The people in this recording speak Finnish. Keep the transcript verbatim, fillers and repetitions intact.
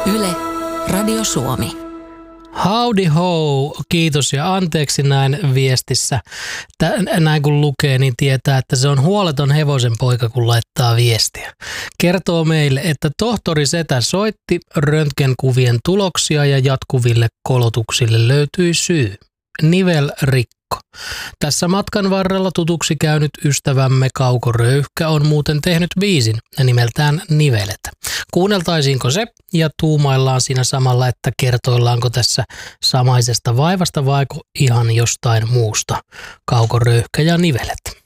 Yle, Radio Suomi. Howdy ho, kiitos ja anteeksi näin viestissä. Tän, näin kun lukee, niin tietää, että se on huoleton hevosen poika, kun laittaa viestiä. Kertoo meille, että tohtori Setä soitti, röntgenkuvien tuloksia ja jatkuville kolotuksille löytyi syy. Nivelrikko. Tässä matkan varrella tutuksi käynyt ystävämme Kauko Röyhkä on muuten tehnyt biisin nimeltään Nivelet. Kuunneltaisiinko se ja tuumaillaan siinä samalla, että kertoillaanko tässä samaisesta vaivasta vaiko ihan jostain muusta. Kauko Röyhkä ja Nivelet.